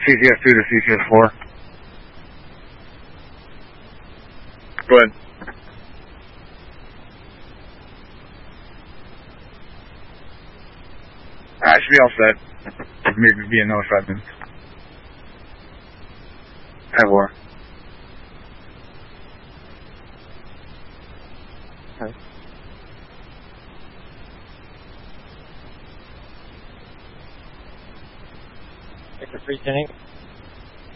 CCS2 to CCS4. Go ahead. I should be all set. Maybe be another 5 minutes. Have war. Okay. It's a free tank.